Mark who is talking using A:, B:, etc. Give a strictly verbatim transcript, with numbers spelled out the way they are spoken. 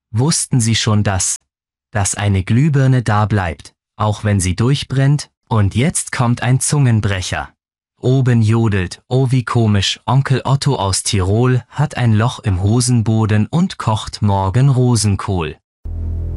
A: Wussten Sie schon das, dass eine Glühbirne da bleibt, auch wenn sie durchbrennt? Und jetzt kommt ein Zungenbrecher. Oben jodelt, oh wie komisch, Onkel Otto aus Tirol hat ein Loch im Hosenboden und kocht morgen Rosenkohl.